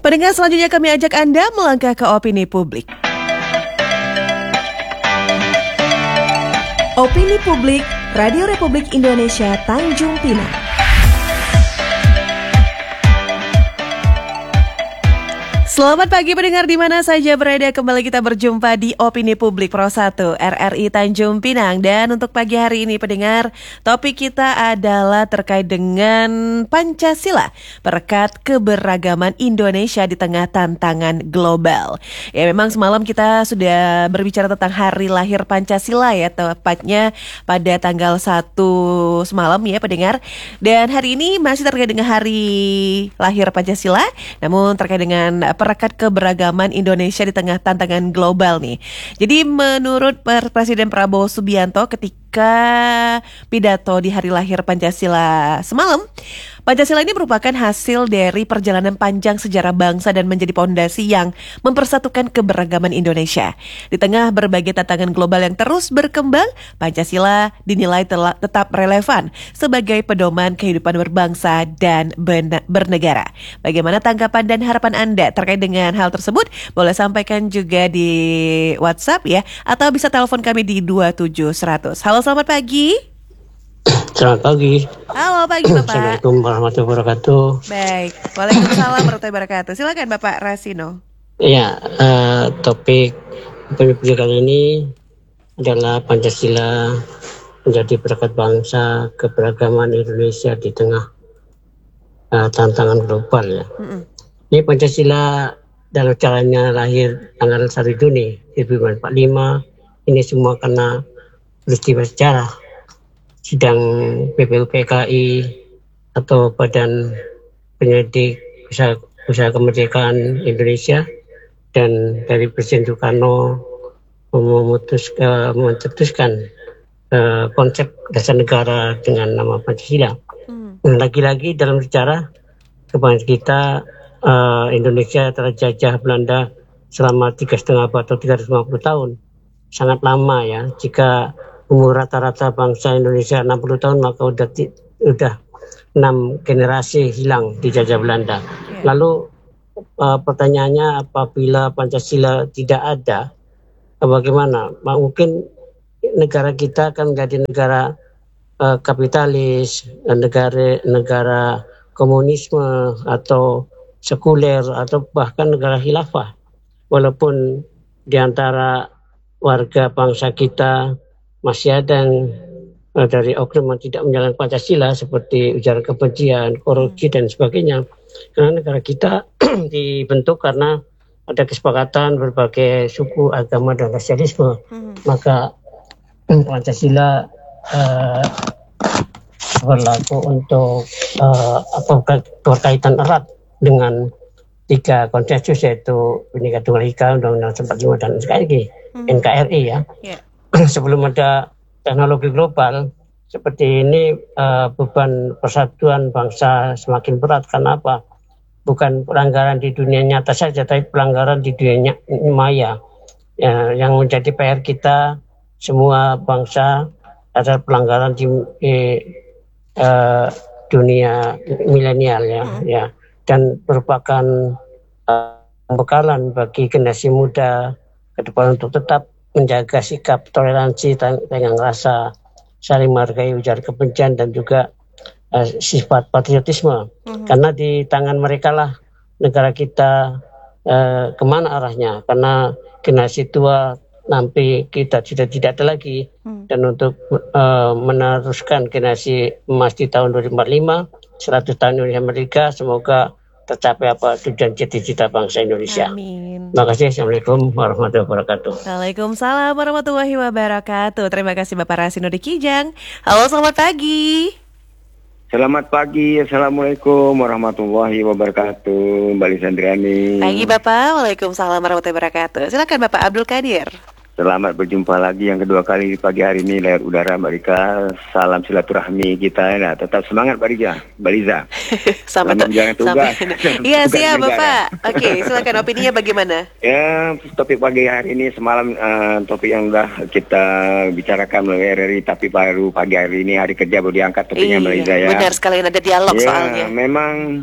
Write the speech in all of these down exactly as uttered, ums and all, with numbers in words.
Pendengar, selanjutnya kami ajak Anda melangkah ke opini publik. Opini Publik, Radio Republik Indonesia Tanjung Pinang. Selamat pagi pendengar di mana saja berada, kembali kita berjumpa di Opini Publik Pro satu R R I Tanjung Pinang. Dan untuk pagi hari ini pendengar, topik kita adalah terkait dengan Pancasila, perekat keberagaman Indonesia di tengah tantangan global. Ya, memang semalam kita sudah berbicara tentang hari lahir Pancasila ya, tepatnya pada tanggal satu semalam ya pendengar. Dan hari ini masih terkait dengan hari lahir Pancasila, namun terkait dengan perekat keberagaman Indonesia di tengah tantangan global nih. Jadi menurut Presiden Prabowo Subianto ketika pidato di hari lahir Pancasila semalam, Pancasila ini merupakan hasil dari perjalanan panjang sejarah bangsa dan menjadi pondasi yang mempersatukan keberagaman Indonesia. Di tengah berbagai tantangan global yang terus berkembang, Pancasila dinilai telah tetap relevan sebagai pedoman kehidupan berbangsa dan bernegara. Bagaimana tanggapan dan harapan Anda terkait dengan hal tersebut? Boleh sampaikan juga di WhatsApp ya, atau bisa telepon kami di dua tujuh seratus. Halo, selamat pagi. Selamat pagi. Halo, pagi Bapak. Assalamualaikum warahmatullahi wabarakatuh. Baik, waalaikumsalam warahmatullahi wabarakatuh. Silakan Bapak Rasino. Iya, uh, topik pembicaraan kali ini adalah Pancasila menjadi perekat bangsa keberagaman Indonesia di tengah uh, tantangan global ya. Mm-mm. Ini Pancasila dalam caranya lahir tanggal satu Juni seribu sembilan ratus empat puluh lima. Ini semua karena peristiwa sejarah. Sidang B P U P K I atau Badan Penyelidik Usaha, Usaha Kemerdekaan Indonesia dan dari Presiden Soekarno memutus, uh, mencetuskan uh, konsep dasar negara dengan nama Pancasila. Hmm. Lagi-lagi dalam sejarah kebangsaan kita, uh, Indonesia terjajah Belanda selama tiga setengah abad atau tiga ratus lima puluh tahun. Sangat lama ya. Jika umur rata-rata bangsa Indonesia enam puluh tahun, maka udah udah enam generasi hilang dijajah Belanda. Yeah. Lalu uh, pertanyaannya, apabila Pancasila tidak ada, bagaimana? Mungkin negara kita akan menjadi negara uh, kapitalis, negara negara komunisme atau sekuler atau bahkan negara khilafah. Walaupun di antara warga bangsa kita masih ada yang uh, dari oknum yang tidak menjalankan Pancasila seperti ujaran kebencian, korupsi dan sebagainya. Karena negara kita dibentuk karena ada kesepakatan berbagai suku, agama dan rasialisme. Hmm. Maka Pancasila uh, berlaku untuk uh, apa berkaitan erat dengan tiga konsensus, yaitu Bhinneka Tunggal Ika, Undang-Undang empat puluh lima dan sekali lagi hmm. N K R I ya. Yeah. Sebelum ada teknologi global seperti ini, uh, beban persatuan bangsa semakin berat. Karena apa? Bukan pelanggaran di dunia nyata saja, tapi pelanggaran di dunia maya. Ya, yang menjadi P R kita semua bangsa adalah pelanggaran di, di uh, dunia milenial ya, hmm. ya, dan merupakan uh, bekalan bagi generasi muda ke depan untuk tetap menjaga sikap toleransi, tenggang rasa, saling menghargai ujaran kebencian dan juga uh, sifat patriotisme. Mm-hmm. Karena di tangan mereka lah negara kita uh, kemana arahnya. Karena generasi tua nanti kita sudah tidak ada lagi. Mm. Dan untuk uh, meneruskan generasi emas di tahun dua ribu empat puluh lima, seratus tahun Indonesia Merdeka, semoga tercapai apa tujuan cita-cita bangsa Indonesia. Amin. Terima kasih. Assalamualaikum warahmatullahi wabarakatuh. Waalaikumsalam warahmatullahi wabarakatuh. Terima kasih Bapak Rasino di Kijang. Halo, selamat pagi. Selamat pagi. Assalamualaikum warahmatullahi wabarakatuh. Mbak Lisandrani. Pagi Bapak. Waalaikumsalam warahmatullahi wabarakatuh. Silakan Bapak Abdul Qadir. Selamat berjumpa lagi yang kedua kali di pagi hari ini layar udara Mbak Rika. Salam silaturahmi kita. Nah, tetap semangat Mbak Rika, Mbak Liza. Sampai jangan tugas. Iya siap Bapak. Oke, silakan opininya bagaimana? Ya, topik pagi hari ini semalam uh, topik yang sudah kita bicarakan melalui R R I, tapi baru pagi hari ini hari kerja baru diangkat topiknya Mbak Liza ya. Benar sekali, ada dialog ya, soalnya. Memang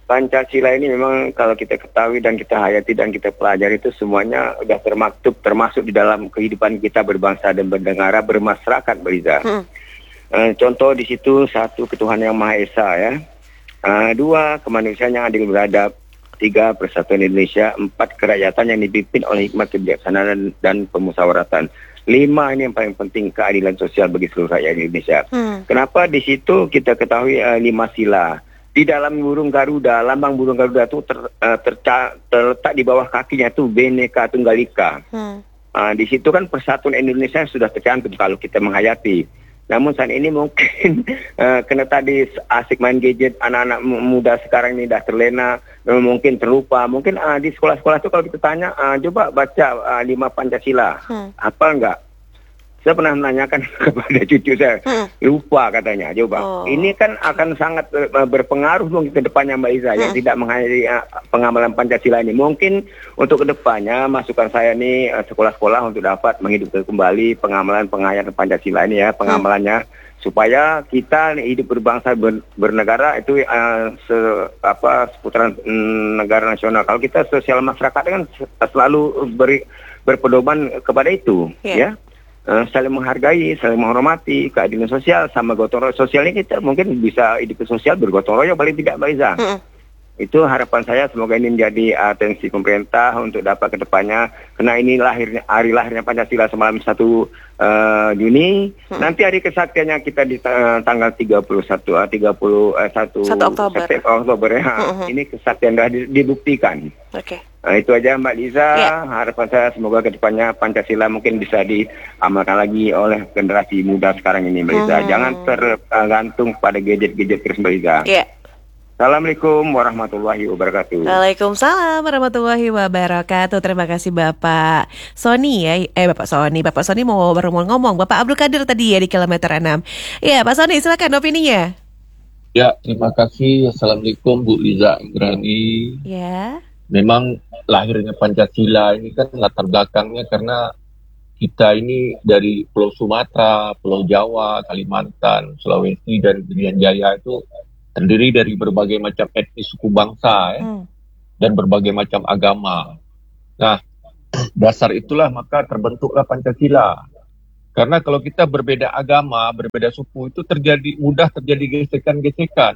Pancasila ini memang kalau kita ketahui dan kita hayati dan kita pelajari itu semuanya sudah termaktub, termasuk di dalam kehidupan kita berbangsa dan bernegara, bermasyarakat, Beriza. Hmm. Uh, contoh di situ satu, ketuhanan yang Maha Esa ya. Uh, dua, kemanusiaan yang adil beradab. Tiga, persatuan Indonesia. Empat, kerakyatan yang dipimpin oleh hikmat kebijaksanaan dan, dan pemusyawaratan. Lima, ini yang paling penting, keadilan sosial bagi seluruh rakyat Indonesia. Hmm. Kenapa di situ kita ketahui uh, lima sila? Di dalam burung Garuda, lambang burung Garuda itu ter, uh, terca, terletak di bawah kakinya itu Bhinneka Tunggal Ika. Hmm. Uh, di situ kan persatuan Indonesia sudah tercantum kalau kita menghayati. Namun saat ini mungkin uh, kena tadi asik main gadget, anak-anak muda sekarang ini dah terlena, mungkin terlupa. Mungkin uh, di sekolah-sekolah itu kalau kita tanya, uh, coba baca uh, lima Pancasila, hmm. apa enggak? Saya pernah menanyakan kepada cucu saya, hmm. lupa katanya. Coba, oh. ini kan akan sangat uh, berpengaruh dong ke depannya Mbak Iza, hmm. yang tidak menghadiri uh, pengamalan Pancasila ini. Mungkin untuk ke depannya, masukan saya nih uh, sekolah-sekolah untuk dapat menghidupkan kembali pengamalan penghayatan Pancasila ini ya, pengamalannya. Hmm. Supaya kita hidup berbangsa ber, bernegara itu uh, se, apa, seputaran mm, negara nasional. Kalau kita sosial masyarakat kan selalu beri, berpedoman kepada itu, yeah. ya. Uh, saling menghargai, saling menghormati, keadilan sosial sama gotong royong. Sosialnya kita mungkin bisa hidup sosial bergotong royong paling tidak, Mbak Iza. Mm. Itu harapan saya, semoga ini menjadi atensi pemerintah untuk dapat kedepannya. Karena ini lahirnya hari lahirnya Pancasila semalam satu uh, Juni. Hmm. Nanti hari kesaktiannya kita di uh, tanggal tiga puluh satu, uh, tiga puluh satu Oktober. Oktober ya. Hmm. Ini kesaktian sudah dibuktikan. Oke. Okay. Nah, itu aja Mbak Liza, yeah. harapan saya semoga kedepannya Pancasila mungkin bisa diamalkan lagi oleh generasi muda sekarang ini, Mbak Liza. Hmm. Jangan tergantung pada gadget-gadget terus, Mbak Liza. Yeah. Assalamualaikum warahmatullahi wabarakatuh. Waalaikumsalam warahmatullahi wabarakatuh. Terima kasih Bapak Sony ya. Eh Bapak Sony, Bapak Sony mau baru mau ngomong. Bapak Abdul Qadir tadi ya di kilometer enam. Ya Pak Sony, silakan opininya. Ya, terima kasih. Assalamualaikum Bu Liza Indrani. Ya. Memang lahirnya Pancasila ini kan latar belakangnya karena kita ini dari Pulau Sumatera, Pulau Jawa, Kalimantan, Sulawesi dan Irian Jaya itu terdiri dari berbagai macam etnis suku bangsa ya, hmm. dan berbagai macam agama. Nah, dasar itulah maka terbentuklah Pancasila. Karena kalau kita berbeda agama, berbeda suku, itu terjadi mudah terjadi gesekan-gesekan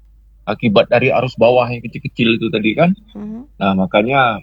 akibat dari arus bawah yang kecil-kecil itu tadi kan. Hmm. Nah, makanya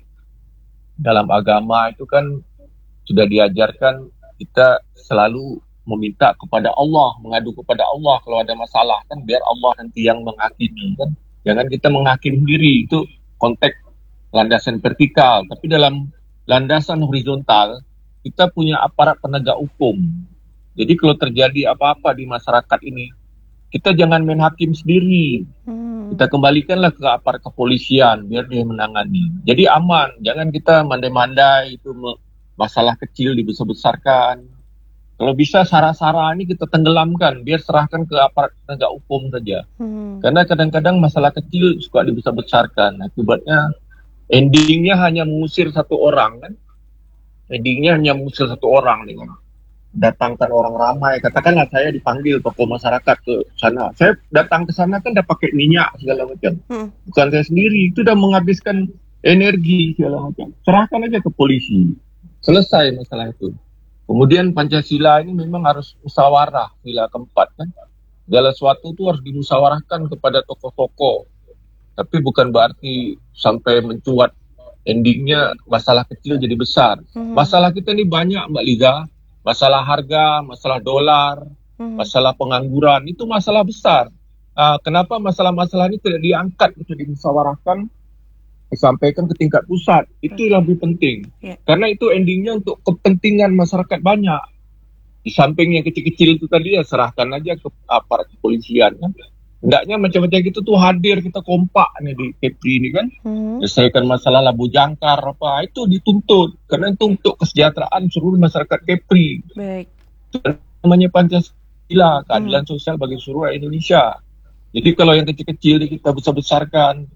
dalam agama itu kan sudah diajarkan kita selalu meminta kepada Allah, mengadu kepada Allah kalau ada masalah kan, biar Allah nanti yang menghakimi kan. Jangan kita menghakimi sendiri, itu konteks landasan vertikal. Tapi dalam landasan horizontal kita punya aparat penegak hukum. Jadi kalau terjadi apa-apa di masyarakat ini, kita jangan main hakim sendiri. Hmm. Kita kembalikanlah ke aparat kepolisian biar dia menangani. Jadi aman, jangan kita mandai-mandai itu masalah kecil dibesar-besarkan. Kalau bisa sara-sara ini kita tenggelamkan, biar serahkan ke aparat penegak hukum saja. Hmm. Karena kadang-kadang masalah kecil suka dibesar-besarkan. Akibatnya endingnya hanya mengusir satu orang kan. Endingnya hanya mengusir satu orang dengan datangkan orang ramai. Katakanlah saya dipanggil tokoh masyarakat ke sana. Saya datang ke sana kan udah pakai minyak segala macam. Hmm. Bukan saya sendiri, itu udah menghabiskan energi segala macam. Serahkan aja ke polisi. Selesai masalah itu. Kemudian Pancasila ini memang harus musyawarah, sila keempat kan. Segala sesuatu itu harus dimusyawarahkan kepada tokoh-tokoh. Tapi bukan berarti sampai mencuat endingnya masalah kecil jadi besar. Hmm. Masalah kita ini banyak Mbak Liza. Masalah harga, masalah dolar, hmm. masalah pengangguran, itu masalah besar. Uh, kenapa masalah-masalah ini tidak diangkat, itu dimusyawarahkan, disampaikan ke tingkat pusat, itu yang lebih penting. Yeah. Karena itu endingnya untuk kepentingan masyarakat banyak. Di samping yang kecil-kecil itu tadi ya serahkan aja ke aparat kepolisian kan. Hendaknya macam-macam gitu tuh hadir, kita kompak nih di Kepri ini kan. Hmm. Selesaikan masalah Labu Jangkar apa, itu dituntut. Karena itu untuk kesejahteraan seluruh masyarakat Kepri. Baik. Itu namanya Pancasila, keadilan hmm. sosial bagi seluruh Indonesia. Jadi kalau yang kecil-kecil kita besar-besarkan,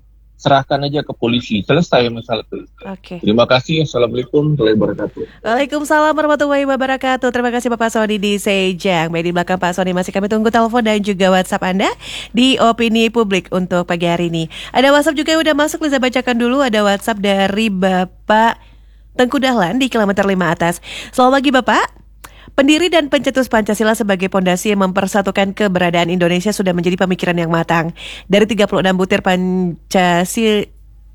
serahkan aja ke polisi, selesai masalah itu. Oke. Terima kasih. Assalamualaikum warahmatullahi wabarakatuh. Waalaikumsalam warahmatullahi wabarakatuh. Terima kasih Bapak Sony di Sejang. Baik, di belakang Pak Sony masih kami tunggu telepon dan juga WhatsApp Anda di Opini Publik untuk pagi hari ini. Ada WhatsApp juga yang udah masuk, Liza bacakan dulu. Ada WhatsApp dari Bapak Tengku Dahlan di kilometer lima atas. Selamat pagi Bapak. Pendiri dan pencetus Pancasila sebagai pondasi yang mempersatukan keberadaan Indonesia sudah menjadi pemikiran yang matang. Dari tiga puluh enam butir Pancasila,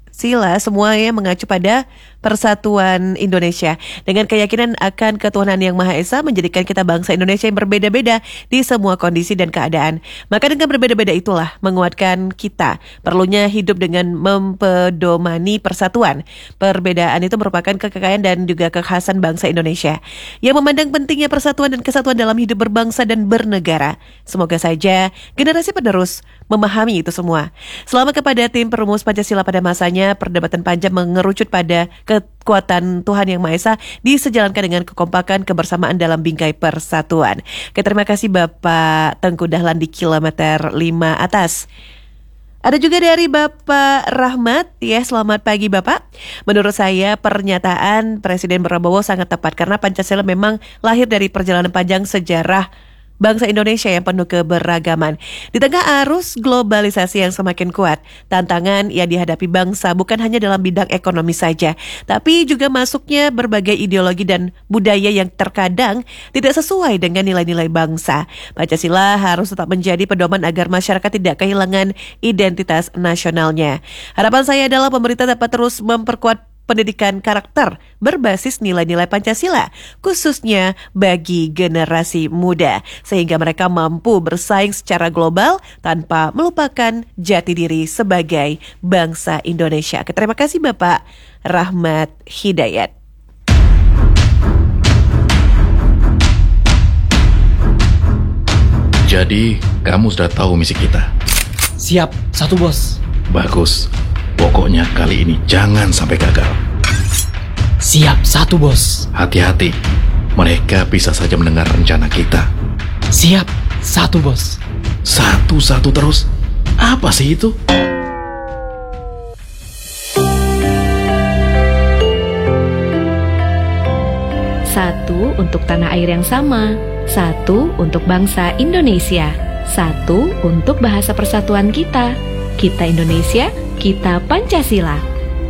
semuanya mengacu pada persatuan Indonesia. Dengan keyakinan akan ketuhanan yang Maha Esa menjadikan kita bangsa Indonesia yang berbeda-beda di semua kondisi dan keadaan. Maka dengan berbeda-beda itulah menguatkan kita. Perlunya hidup dengan mempedomani persatuan. Perbedaan itu merupakan kekayaan dan juga kekhasan bangsa Indonesia. Yang memandang pentingnya persatuan dan kesatuan dalam hidup berbangsa dan bernegara. Semoga saja generasi penerus memahami itu semua. Selamat kepada tim perumus Pancasila pada masanya. Perdebatan panjang mengerucut pada kekuatan Tuhan Yang Maha Esa disejalankan dengan kekompakan kebersamaan dalam bingkai persatuan. Oke, terima kasih Bapak Tengku Dahlan di kilometer lima atas. Ada juga dari Bapak Rahmat, ya selamat pagi Bapak. Menurut saya pernyataan Presiden Prabowo sangat tepat karena Pancasila memang lahir dari perjalanan panjang sejarah bangsa Indonesia yang penuh keberagaman. Di tengah arus globalisasi yang semakin kuat, tantangan yang dihadapi bangsa bukan hanya dalam bidang ekonomi saja, tapi juga masuknya berbagai ideologi dan budaya yang terkadang tidak sesuai dengan nilai-nilai bangsa. Pancasila harus tetap menjadi pedoman agar masyarakat tidak kehilangan identitas nasionalnya. Harapan saya adalah pemerintah dapat terus memperkuat pendidikan karakter berbasis nilai-nilai Pancasila, khususnya bagi generasi muda, sehingga mereka mampu bersaing secara global tanpa melupakan jati diri sebagai bangsa Indonesia. Terima kasih Bapak Rahmat Hidayat. Jadi, kamu sudah tahu misi kita? Siap, satu bos. Bagus. Pokoknya kali ini jangan sampai gagal. Siap, satu bos. Hati-hati, mereka bisa saja mendengar rencana kita. Siap, satu bos. Satu-satu terus? Apa sih itu? Satu untuk tanah air yang sama. Satu untuk bangsa Indonesia. Satu untuk bahasa persatuan kita. Kita Indonesia, kita Pancasila.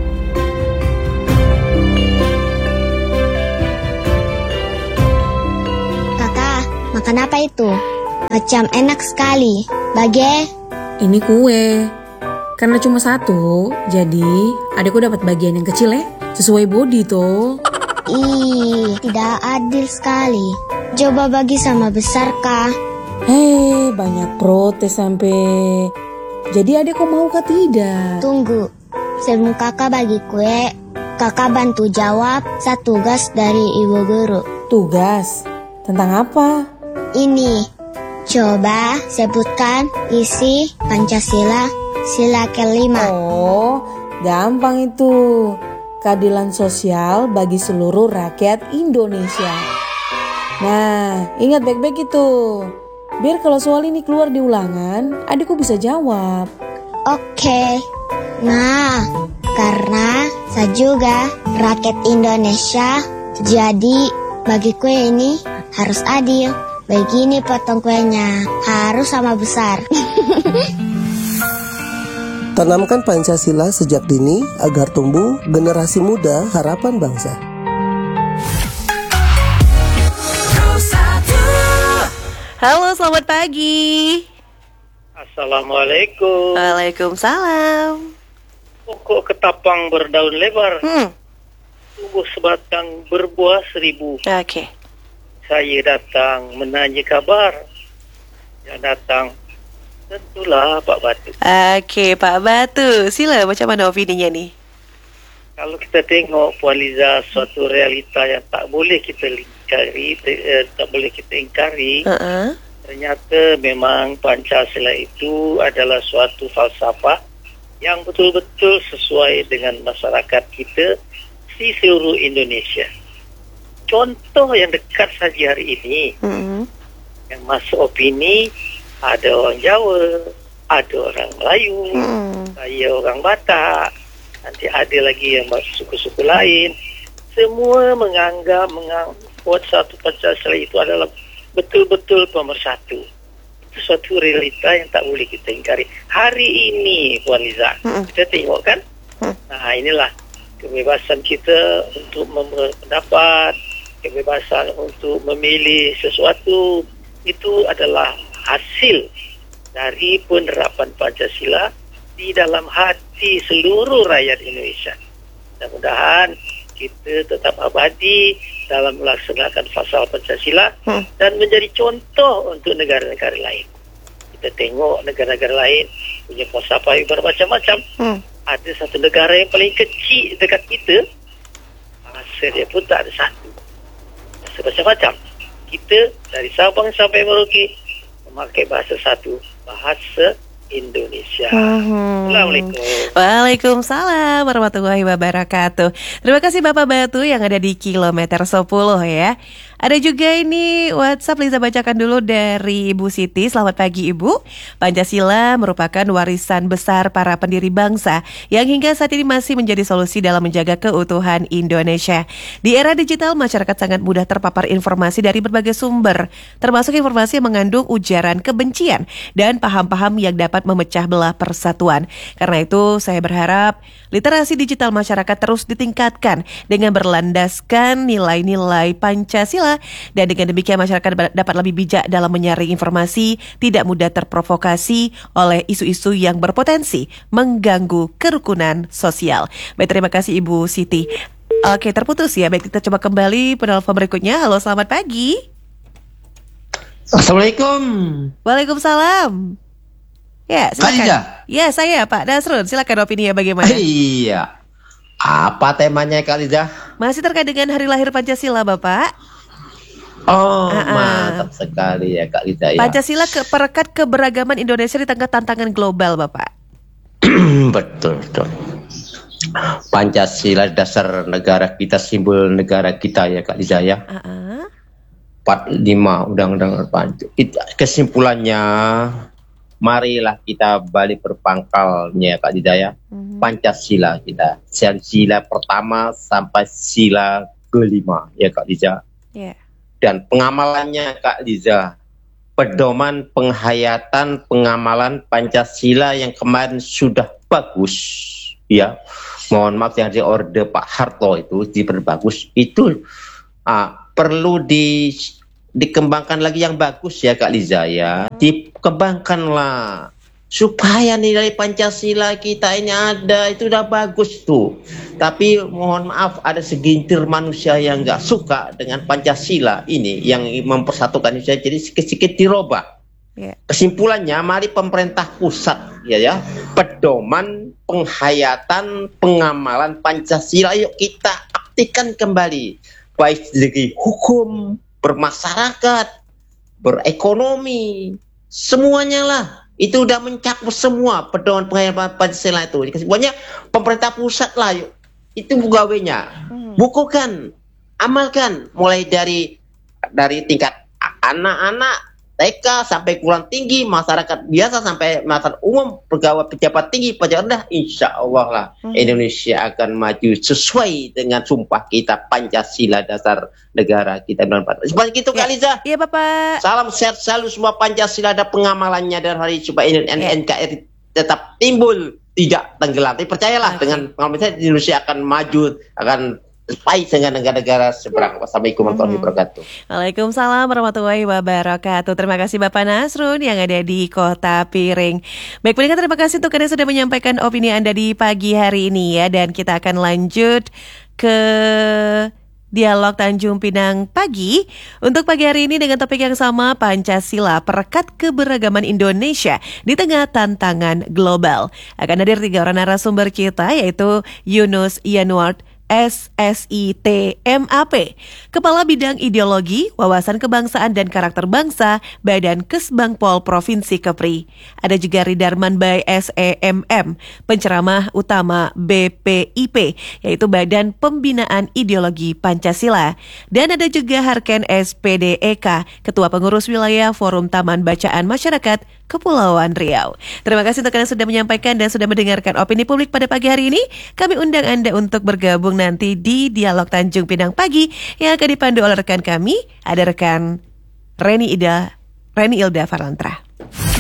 Kakak, makan apa itu? Macam enak sekali. Bage? Ini kue. Karena cuma satu, jadi adikku dapat bagian yang kecil ya. Sesuai body tuh. Ih, tidak adil sekali. Coba bagi sama besar, Kak. Hei, banyak protes sampai. Jadi adek kok mau kah tidak? Tunggu, sebelum kakak bagi kue, kakak bantu jawab satu tugas dari ibu guru. Tugas? Tentang apa? Ini, coba sebutkan isi Pancasila sila kelima. Oh, gampang itu. Keadilan sosial bagi seluruh rakyat Indonesia. Nah, ingat baik-baik itu. Biar kalau soal ini keluar di ulangan, adikku bisa jawab. Oke. Nah, karena saya juga rakyat Indonesia, jadi bagi kue ini harus adil. Begini potong kuenya, harus sama besar. Tanamkan Pancasila sejak dini agar tumbuh generasi muda harapan bangsa. Halo, selamat pagi. Assalamualaikum. Waalaikumsalam. Pokok ketapang berdaun lebar, Hmm. tumbuh sebatang berbuah seribu. Oke. Okay. Saya datang menanya kabar. Yang datang tentulah Pak Batu. Oke, okay, Pak Batu. Sila, macam mana opininya nih? Kalau kita tengok Puan Liza, suatu realita yang tak boleh kita ingkari, eh, tak boleh kita ingkari. Uh-uh. Ternyata memang Pancasila itu adalah suatu falsafah yang betul-betul sesuai dengan masyarakat kita di seluruh Indonesia. Contoh yang dekat saja hari ini, uh-uh. yang masuk opini, ada orang Jawa, ada orang Melayu, hmm. saya orang Batak, nanti ada lagi yang suku-suku lain. Semua menganggap menganggap satu Pancasila itu adalah betul-betul pemersatu. Itu suatu realita yang tak boleh kita ingkari. Hari ini, Puan Liza, hmm. kita tengok kan? Hmm. Nah, inilah kebebasan kita untuk berpendapat, kebebasan untuk memilih sesuatu, itu adalah hasil dari penerapan Pancasila di dalam hati seluruh rakyat Indonesia. Mudah-mudahan kita tetap abadi dalam melaksanakan fasal Pancasila hmm. dan menjadi contoh untuk negara-negara lain. Kita tengok negara-negara lain punya falsafah yang bermacam-macam. Hmm. Ada satu negara yang paling kecil dekat kita, bahasa dia pun tak ada satu. Bahasa macam-macam. Kita dari Sabang sampai Merauke memakai bahasa satu, bahasa Indonesia. Hmm. Assalamualaikum. Waalaikumsalam warahmatullahi wabarakatuh. Terima kasih Bapak Batu yang ada di kilometer sepuluh ya. Ada juga ini WhatsApp, Liza bacakan dulu dari Ibu Siti. Selamat pagi Ibu. Pancasila merupakan warisan besar para pendiri bangsa yang hingga saat ini masih menjadi solusi dalam menjaga keutuhan Indonesia. Di era digital, masyarakat sangat mudah terpapar informasi dari berbagai sumber, termasuk informasi yang mengandung ujaran kebencian dan paham-paham yang dapat memecah belah persatuan. Karena itu, saya berharap literasi digital masyarakat terus ditingkatkan dengan berlandaskan nilai-nilai Pancasila. Dan dengan demikian masyarakat dapat lebih bijak dalam menyaring informasi, tidak mudah terprovokasi oleh isu-isu yang berpotensi mengganggu kerukunan sosial. Baik, terima kasih Ibu Siti. Oke, terputus ya. Baik, kita coba kembali penelpon berikutnya. Halo, selamat pagi. Assalamualaikum. Waalaikumsalam. Ya, silakan. Ya, saya Pak Nasrun. Silakan opininya bagaimana? Iya. Apa temanya Kak Liza? Masih terkait dengan hari lahir Pancasila, Bapak. Oh, uh-uh. mantap sekali ya Kak Liza ya. Pancasila ke perekat keberagaman Indonesia di tengah tantangan global, Bapak. Betul, betul. Pancasila dasar negara kita, simbol negara kita ya Kak Liza ya. Uh-uh. empat puluh lima Undang-Undang Pancasila. Kesimpulannya, marilah kita balik berpangkalnya Kak Liza ya. Uh-huh. Pancasila kita. Sila pertama sampai sila kelima ya Kak Liza. Yeah. Dan pengamalannya Kak Liza, pedoman penghayatan pengamalan Pancasila yang kemarin sudah bagus ya, mohon maaf yang di orde Pak Harto itu diperbagus, itu uh, perlu di, dikembangkan lagi yang bagus ya Kak Liza ya, dikembangkanlah supaya nilai Pancasila kita ini ada, itu udah bagus tuh. Tapi mohon maaf ada segintir manusia yang nggak suka dengan Pancasila ini yang mempersatukan Indonesia, jadi sedikit-sedikit dirubah. Yeah. Kesimpulannya, mari pemerintah pusat ya ya pedoman penghayatan pengamalan Pancasila yuk kita aktifkan kembali, baik dari hukum, bermasyarakat, berekonomi, semuanya lah. Itu udah mencakup semua pedoman penghayatan Pancasila itu. Kesimpulannya pemerintah pusat lah yuk, itu pegawainya, hmm. bukukan, amalkan, mulai dari dari tingkat anak-anak T K sampai kurang tinggi, masyarakat biasa sampai masyarakat umum, pegawai pejabat tinggi, pejabat rendah, insya Allah lah hmm. Indonesia akan maju sesuai dengan sumpah kita Pancasila dasar negara kita. Seperti itu Kak Liza. Iya Bapak. Salam sehat selalu semua. Pancasila ada pengamalannya dan hari supaya N K R I tetap timbul, tidak tenggelam. Tapi percayalah okay. dengan pengalaman Indonesia akan maju, akan baik dengan negara-negara seberang. Wassalamualaikum warahmatullahi wabarakatuh. Waalaikumsalam warahmatullahi wabarakatuh. Terima kasih Bapak Nasrun yang ada di Kota Piring. Baik, pendengar, terima kasih untuk Anda sudah menyampaikan opini Anda di pagi hari ini ya. Dan kita akan lanjut ke Dialog Tanjung Pinang pagi. Untuk pagi hari ini dengan topik yang sama, Pancasila perekat keberagaman Indonesia di tengah tantangan global. Akan hadir tiga orang narasumber kita, yaitu Yunus Yanuar S S I T M A P, Kepala Bidang Ideologi, Wawasan Kebangsaan dan Karakter Bangsa, Badan Kesbangpol Provinsi Kepri. Ada juga Ridarman by S E M M, Penceramah Utama B P I P, yaitu Badan Pembinaan Ideologi Pancasila. Dan ada juga Harken S P D E K, Ketua Pengurus Wilayah Forum Taman Bacaan Masyarakat Kepulauan Riau. Terima kasih untuk Anda sudah menyampaikan dan sudah mendengarkan opini publik pada pagi hari ini. Kami undang Anda untuk bergabung nanti di Dialog Tanjung Pinang Pagi yang akan dipandu oleh rekan kami, ada rekan Reni Ida, Reni Ilda Farlantra.